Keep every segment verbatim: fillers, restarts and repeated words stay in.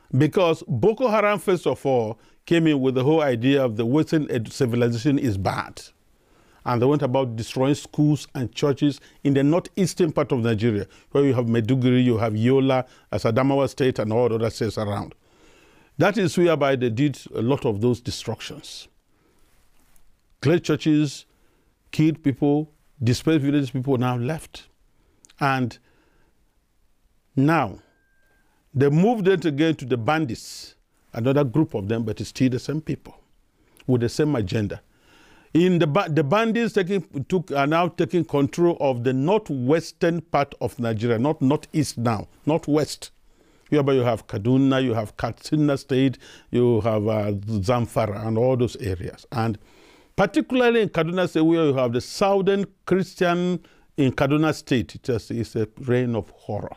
Because Boko Haram, first of all, came in with the whole idea of the Western civilization is bad. And they went about destroying schools and churches in the northeastern part of Nigeria, where you have Maiduguri, you have Yola, as Adamawa State, and all other states around. That is whereby they did a lot of those destructions. Cleared churches, killed people, displaced village people now left. And now, they moved it again to the bandits, another group of them, but it's still the same people with the same agenda. In the, the bandits taking, took, are now taking control of the northwestern part of Nigeria, not northeast now, northwest. Whereby you have Kaduna, you have Katsina State, you have uh, Zamfara, and all those areas. And particularly in Kaduna State, where you have the southern Christian in Kaduna State, it is, it's a reign of horror.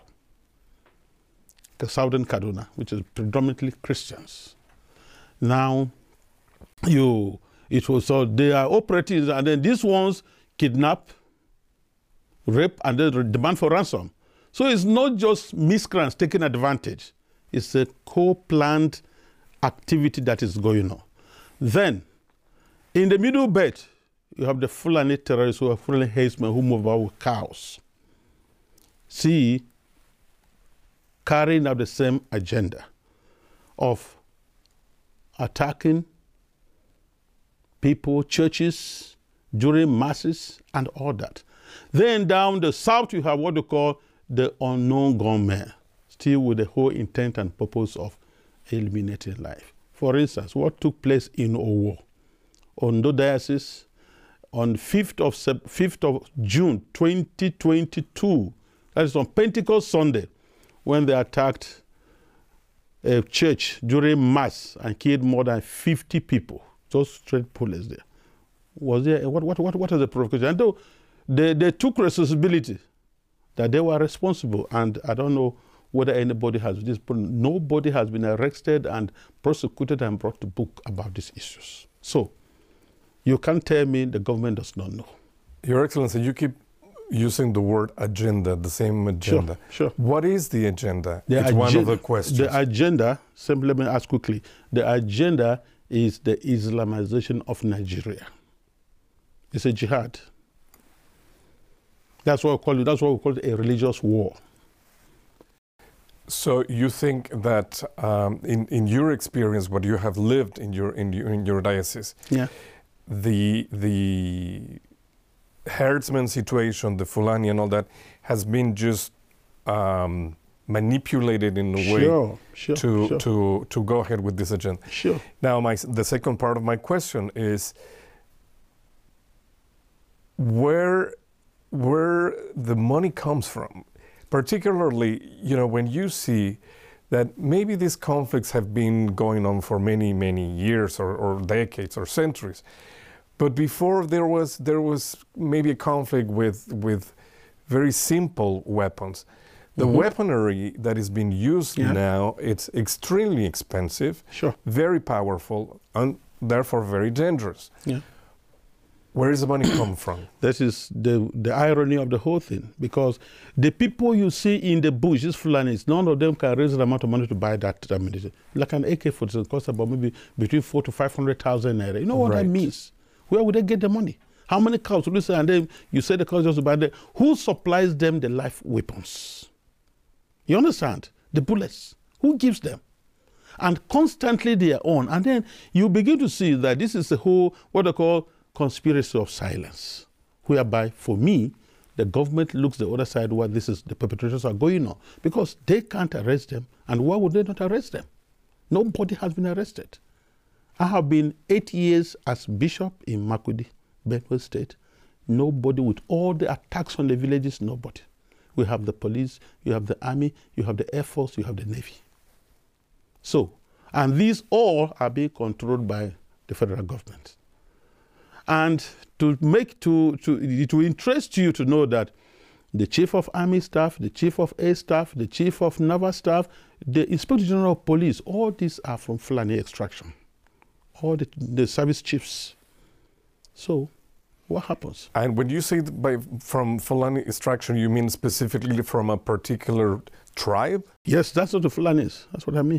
The southern Kaduna, which is predominantly Christians. Now, you, it was so they are operatives, and then these ones kidnap, rape, and then demand for ransom. So it's not just miscreants taking advantage. It's a co-planned activity that is going on. Then, in the middle belt, you have the Fulani terrorists who are Fulani herdsmen who move about with cows. See, carrying out the same agenda of attacking people, churches, during masses, and all that. Then down the south, you have what they call the unknown gunmen, still with the whole intent and purpose of eliminating life. For instance, what took place in Owo, Ondo Diocese, on fifth of June twenty twenty-two, that is on Pentecost Sunday, when they attacked a church during Mass and killed more than fifty people, just straight police there. Was there, what, what, what, what is the provocation? And though they, they took responsibility, that they were responsible, and I don't know whether anybody has, this, nobody has been arrested and prosecuted and brought to book about these issues. So, you can't tell me the government does not know. Your Excellency, you keep using the word agenda, the same agenda. Sure, sure. What is the agenda? The it's agen one of the questions. The agenda, simply let me ask quickly, the agenda is the Islamization of Nigeria. It's a jihad. That's what we call it, that's what we call it, a religious war. So you think that um, in, in your experience, what you have lived in your, in your, in your diocese, yeah. the, the herdsman situation, the Fulani and all that, has been just um, manipulated in a way sure, sure, to, sure. to, to go ahead with this agenda. Sure. Now, my, the second part of my question is, where, where the money comes from? Particularly, you know, when you see that maybe these conflicts have been going on for many, many years or, or decades or centuries. But before there was, there was maybe a conflict with, with very simple weapons. The mm-hmm. weaponry that is being used yeah. now, it's extremely expensive, sure. very powerful, and therefore very dangerous. Yeah. Where does the money come from? That is the, the irony of the whole thing, because the people you see in the bush, these Fulanis, none of them can raise the amount of money to buy that ammunition. Like an A K forty-seven costs about maybe between four to five hundred thousand naira. You know what right. that means? Where would they get the money? How many cows would you say? And then you say the cows just to buy them. Who supplies them the live weapons? You understand? The bullets. Who gives them? And constantly they are on. And then you begin to see that this is a whole, what they call conspiracy of silence, whereby, for me, the government looks the other side where this is the perpetrators are going on, because they can't arrest them, and why would they not arrest them? Nobody has been arrested. I have been eight years as bishop in Makurdi, Benue State. Nobody, with all the attacks on the villages, nobody. We have the police, you have the army, you have the air force, you have the navy. So, and these all are being controlled by the federal government. And to make, to, to, to interest you to know that the chief of army staff, the chief of air staff, the chief of naval staff, the inspector general of police, all these are from Fulani extraction. All the, the service chiefs. So, what happens? And when you say by, from Fulani extraction, you mean specifically from a particular tribe? Yes, that's what the Fulani is. That's what I mean.